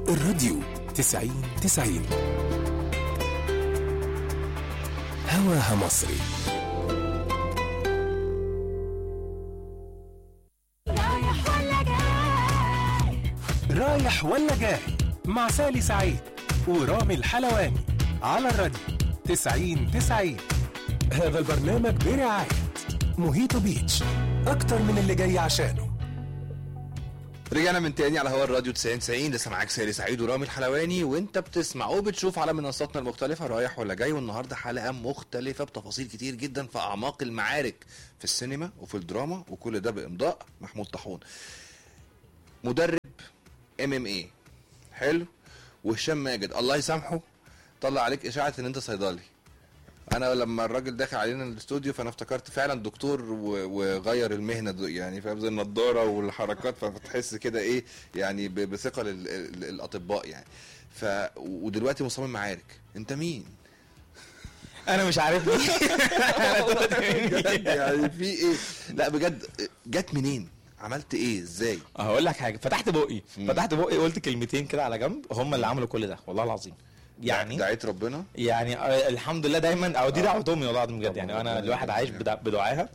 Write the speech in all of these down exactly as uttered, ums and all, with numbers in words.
الراديو تسعين تسعين هواها مصري. رايح ولا جاي رايح ولا جاي مع سالي سعيد ورامي الحلواني على الراديو تسعين تسعين. هذا البرنامج برعاية موهيتو بيتش، أكتر من اللي جاي عشانه. رجعنا من تاني على هوا الراديو تسعين تسعين. لسه معاك سالي سعيد ورامي الحلواني، وانت بتسمع وبتشوف على منصاتنا المختلفة رايح ولا جاي. والنهاردة حلقة مختلفة بتفاصيل كتير جدا في أعماق المعارك في السينما وفي الدراما، وكل ده بإمضاء محمود طاحون، مدرب ام ام اي حلو. وهشام ماجد الله يسامحه طلع عليك إشاعة ان انت صيدلي. انا لما الراجل داخل علينا الاستوديو فانا افتكرت فعلا دكتور وغير المهنه يعني، فاهم، زي النضاره والحركات، فتحس كده ايه يعني بثقل الاطباء يعني. ف ودلوقتي مصمم معارك. انت مين؟ انا مش عارف يعني في ايه؟ لا بجد جت منين؟ عملت ايه؟ ازاي؟ هقول لك حاجه. فتحت بقي فتحت بقي قلت كلمتين كده على جنب، هم اللي عملوا كل ده والله العظيم. يعني دعيت ربنا يعني آه الحمد لله دايما، او دي دعوه امي والله العظيم بجد. يعني انا الواحد عايش بدعائها.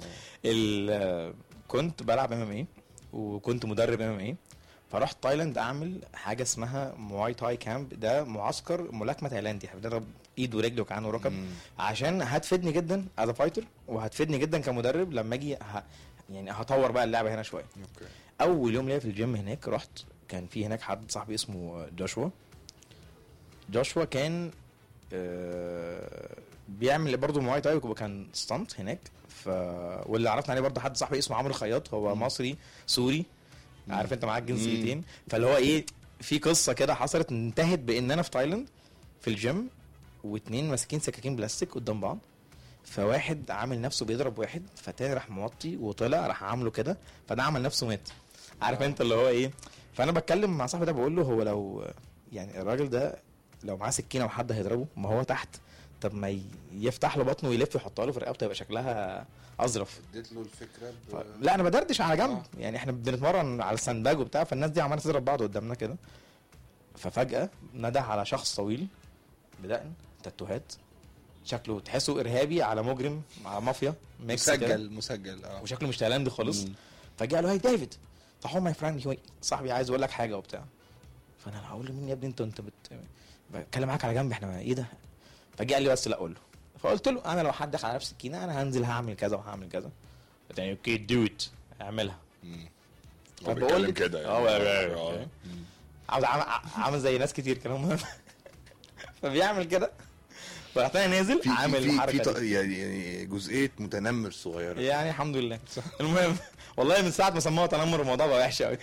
كنت بلعب ام ام اي وكنت مدرب ام ام اي، فرحت تايلاند اعمل حاجه اسمها مواي تاي كامب. ده معسكر ملاكمه تايلاندي، هتدرب ايد ورجل وكعان وركب، عشان هتفيدني جدا از فايتر، وهتفيدني جدا كمدرب لما اجي ه... يعني هطور بقى اللعبه هنا شويه. اوكي. اول يوم ليا في الجيم هناك رحت، كان في هناك حد صاحبي اسمه جوشوا. جوشوا كان آه بيعمل برضه مواي تاي وكان ستانت هناك. ف واللي عرفنا عليه برضه حد صاحبي اسمه عمرو خياط، هو مصري سوري، عارف انت معاك جنسيتين. فاللي هو ايه، في قصه كده حصلت انتهت بان انا في تايلاند في الجيم، واتنين ماسكين سكاكين بلاستيك قدام بعض، فواحد عامل نفسه بيضرب واحد، فالتاني راح موطي وطلع راح عامله كده، فده عمل نفسه مات. عارف انت اللي هو ايه. فانا بتكلم مع صاحبي ده بقول له هو لو يعني الراجل ده لو معاه سكينه وحد هيضربه، ما هو تحت، طب ما يفتح له بطنه ويلف يحطها له في رقبته يبقى شكلها اظرف. اديت له الفكره ب... ف... لا انا بدردش على جنب. آه. يعني احنا بنتمرن على الساندباج وبتاع، فالناس دي عماله تضرب بعض قدامنا كده. ففجاه نده على شخص طويل بدقن تاتوهات، شكله تحسه ارهابي على مجرم على مافيا مسجل كده. مسجل اه وشكله مش تايلاندي خالص. فجاء له هاي ديفيد فهو ماي فريند صاحبي عايز اقول لك حاجه وبتاع. فانا هقول له مين يا ابني انت انت بت... بتكلم معاك على جنب، احنا ايه ده؟ فجاء قال لي بس لا اقول له. فقلت له انا لو حد دخل على نفس السكينه انا هنزل هعمل كذا وهعمل كذا. يعني اوكي دو ات اعملها. فبقول كده اه عاوز عامل زي ناس كتير كانوا فبيعمل كده. فرحت انا نازل عامل الحركه دي يعني جزئيه متنمر صغيره يعني. الحمد لله. المهم والله من ساعه ما سموها تنمر الموضوع بقى وحش قوي.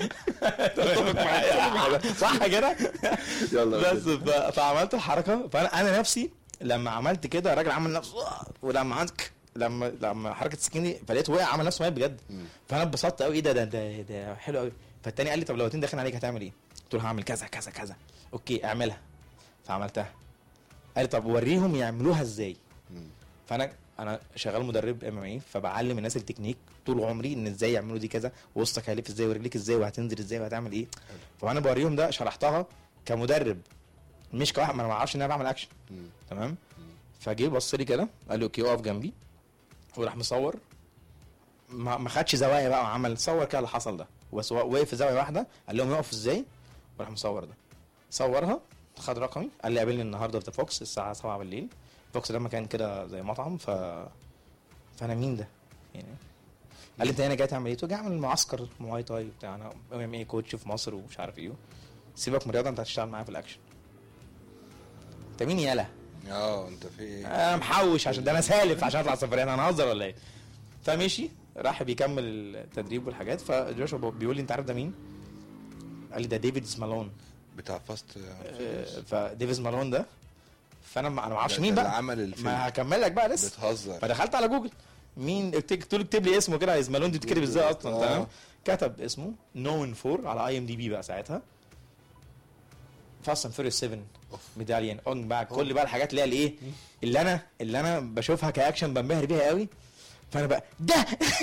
صح كده. يلا بس فعملت الحركه. فانا انا نفسي لما عملت كده الراجل عمل نفسه، ولما عندك لما لما حركه السكين فلقيت وقع عمل نفسه مات بجد. فانا اتبسطت قوي. ايه ده ده ده, ده حلو قوي. فالتاني قال لي طب لو اتنين داخلين عليك هتعمل ايه؟ قلت له هعمل كذا كذا كذا. اوكي اعملها. فعملتها. قال لي طب وريهم يعملوها ازاي. فانا انا شغال مدرب ام ام اي، فبعلم الناس التكنيك طول عمري ان ازاي يعملوا دي كذا، وسطك هيلف ازاي ورجليك ازاي وهتنزل ازاي وهتعمل ايه. فانا بوريهم ده شرحتها كمدرب مش كواحد ما انا ما اعرفش ان انا بعمل اكشن. تمام. فجي بص لي كده قال لي اوكي اقف جنبي، وراح مصور ما, ما خدش زوايا بقى وعمل صور كده اللي حصل ده، بس وقف في زاويه واحده قال لهم يقفوا ازاي، وراح مصور ده. صورها خد رقمي قال لي قابلني النهارده في فوكس الساعه سبعة بالليل. فوكس ده مكان كده زي مطعم. ف فانا مين ده يعني؟ قال لي انت هنا جاي تعمل ايه؟ جاي اعمل معسكر مواي تاي بتاع، انا ام ام اي كوتش في مصر ومش عارف ايه. سيبك من الرياضه، انت هتشتغل معايا في الاكشن. انت مين يالا؟ اه انت في ايه؟ انا محوش عشان ده انا سالف عشان اطلع سفريه. انا هنهزر ولا ايه؟ فمشي راح بيكمل التدريب والحاجات. فجوشوا بيقول لي انت عارف ده مين؟ قال لي ده ديفيد مالون بتاع فاست. آه فديفيد مالون ده، فانا ما انا ما اعرفش مين بقى. ما هكمل لك بقى لسه. بتهزر. فدخلت على جوجل مين، قلت له اكتب لي اسمه كده. مالون دي بتكتب ازاي اصلا؟ تمام. كتب اسمه نون فور على اي ام دي بي بقى ساعتها. فاست اند فيوريوس سبعة ميداليان اون باك، كل بقى الحاجات اللي هي الايه اللي انا اللي انا بشوفها كاكشن بنبهر بيها قوي. فانا بقى ده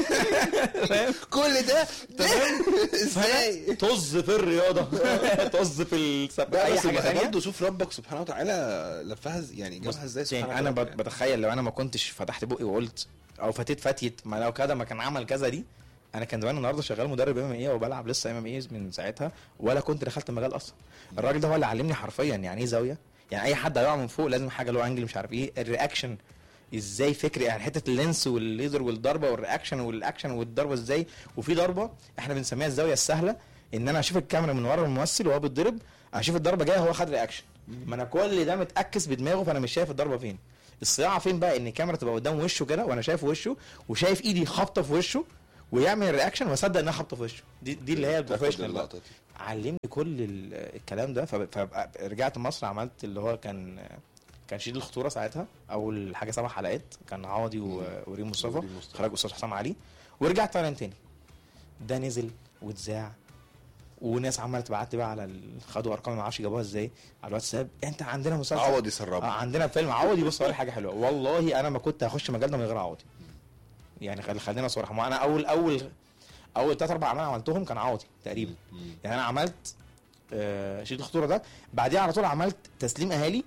كل ده تمام ازاي طز في الرياضه طز في السباق اي حاجه ثانيه. برضه شوف ربك سبحانه وتعالى لفها يعني جابها ازاي سبحانه. انا بتخيل لو انا ما كنتش فتحت بقي وقلت او فتيت فتيت ما لو كده ما كان عمل كذا دي، انا كان زمان النهارده شغال مدرب ام ام اي وبلعب لسه ام ام اي من ساعتها، ولا كنت دخلت المجال اصلا. الراجل ده هو اللي علمني حرفيا يعني ايه زاويه، يعني اي حد هيقع من فوق لازم حاجه له انجل مش عارف ايه الرياكشن ازاي فكري يعني حته اللينس والليزر والضربه والرياكشن والاكشن والضربه ازاي. وفي ضربه احنا بنسميها الزاويه السهله، ان انا اشوف الكاميرا من ورا الممثل وهو بيتضرب اشوف الضربه جايه هو خد رياكشن، ما انا كل ده متاكس بدماغه فانا مش شايف الضربه فين. الصياعه فين بقى؟ ان الكاميرا تبقى قدام وشه كده وانا شايف وشه وشايف ايدي خابطه في وشه ويعمل رياكشن واصدق انها خابطه في وشه. دي دي اللي هي البروفيشنال. علمني كل الكلام ده. فرجعت مصر عملت اللي هو كان كان شديد الخطوره ساعتها اول حاجه سبع حلقات، كان عوضي وريم مصطفى خرج استاذ حسام علي، ورجعت تاني تاني ده نزل واتذاع وناس عماله تبعت لي بقى على خدوا ارقام ما اعرفش جابوها ازاي على الواتساب، انت عندنا مسلسل عوضي سرب آه عندنا فيلم عوضي. بص اقول حاجه حلوه والله انا ما كنت هخش مجال ده من غير عوضي يعني خلينا صراحه. ما انا اول اول اول ثلاث اربع اعمال عملتهم كان عوضي تقريبا يعني. انا عملت آه شديد الخطوره ده، بعديها على طول عملت تسليم اهالي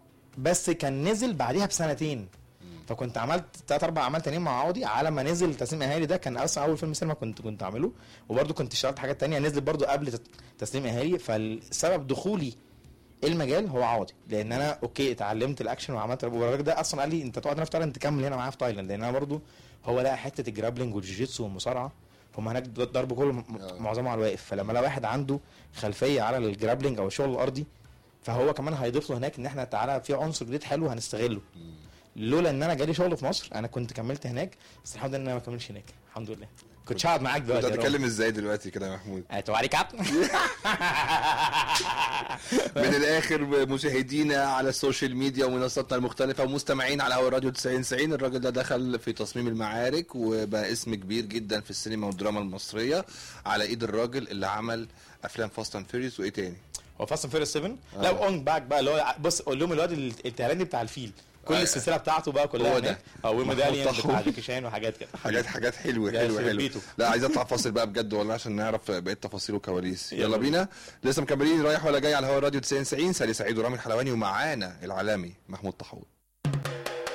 بس كان نزل بعديها بسنتين، فكنت عملت ثلاث اربع اعمال تانيين مع عوضي على ما نزل تسليم اهالي ده كان اصلا اول فيلم سينما كنت كنت اعمله. وبرده كنت اشتغلت حاجات تانية نزلت برده قبل تسليم اهالي. فالسبب دخولي المجال هو عوضي، لان انا اوكي اتعلمت الاكشن وعملت. الراجل ده اصلا قال لي انت تقعد هنا في تايلاند تكمل هنا معايا في تايلاند، لان انا برده هو لقى حته الجرابلينج والجيجيتسو والمصارعه هم هناك ضرب كله معظمه على الواقف. فلما لو واحد عنده خلفيه على الجرابلينج او الشغل الارضي فهو كمان هيضيف له هناك ان احنا تعالى في عنصر جديد حلو هنستغله. لولا ان انا جالي شغل في مصر انا كنت كملت هناك، بس الحمد لله ان انا ما كملش هناك الحمد لله. كنت هقعد معاك دلوقتي. انت بتتكلم ازاي دلوقتي كده يا محمود؟ انتوا عليك عط من الاخر مشاهدينا على السوشيال ميديا ومنصاتنا المختلفه ومستمعين على هوا راديو تسعين تسعين، الراجل ده دخل في تصميم المعارك وبقى اسم كبير جدا في السينما والدراما المصريه على ايد الراجل اللي عمل افلام فاست اند فيوريوس. وايه تاني؟ هو فاست اند فيوريوس سبعة. لا اون باك بقى اللي هو بص قول لهم الواد التهراني بتاع الفيل كل آه السلسله بتاعته بقى كلها هو ده او ميداليان بتاع جاكي شان وحاجات كده حاجات حاجات حلوه حلوه حلوه. لا عايز اطلع فاصل بقى بجد والله عشان نعرف بقيه تفاصيل وكواليس. يلا, يلا بينا. لسه مكملين رايح ولا جاي على هوا راديو تسعين تسعين. سالي سعيد ورامي الحلواني ومعانا العالمي محمود طحاوي.